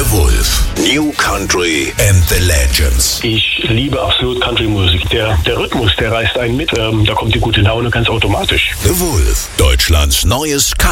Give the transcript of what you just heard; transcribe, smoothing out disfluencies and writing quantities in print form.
The Wolf. New Country and the Legends. Ich liebe absolut Country-Musik. Der Rhythmus, der reißt einen mit. Da kommt die gute Laune ganz automatisch. The Wolf. Deutschlands neues